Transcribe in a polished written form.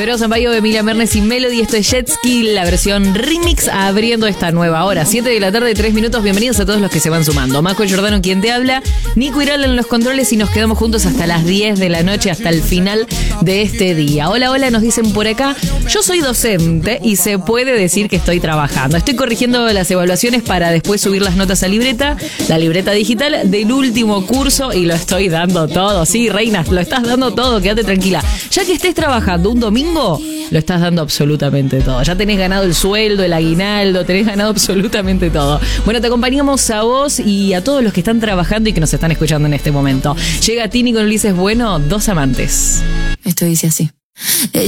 Feroz Sampaio, Emilia Mernes y Melody. Esto es Jet Ski, la versión remix, abriendo esta nueva hora. 7 de la tarde, 3 minutos. Bienvenidos a todos los que se van sumando. Marco Giordano, quien te habla. Nico Iral en los controles y nos quedamos juntos hasta las 10 de la noche, hasta el final de este día. Hola, hola, nos dicen por acá. Yo soy docente y se puede decir que estoy trabajando. Estoy corrigiendo las evaluaciones para después subir las notas a la libreta digital del último curso, y lo estoy dando todo. Sí, reina, lo estás dando todo, quédate tranquila. Ya que estés trabajando un domingo, lo estás dando absolutamente todo. Ya tenés ganado el sueldo, el aguinaldo, tenés ganado absolutamente todo. Bueno, te acompañamos a vos y a todos los que están trabajando y que nos están escuchando en este momento. Llega Tini con Ulises Bueno, Dos amantes. Esto dice así.